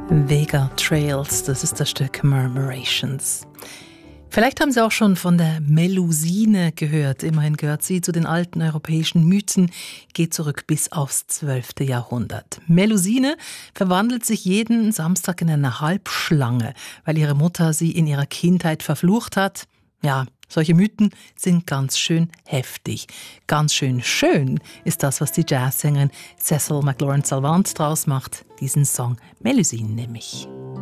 Vega Trails, das ist das Stück Murmurations. Vielleicht haben Sie auch schon von der Melusine gehört. Immerhin gehört sie zu den alten europäischen Mythen, geht zurück bis aufs 12. Jahrhundert. Melusine verwandelt sich jeden Samstag in eine Halbschlange, weil ihre Mutter sie in ihrer Kindheit verflucht hat. Ja, solche Mythen sind ganz schön heftig. Ganz schön schön ist das, was die Jazzsängerin Cecil McLaurin-Salvant draus macht. Diesen Song Melusine nämlich.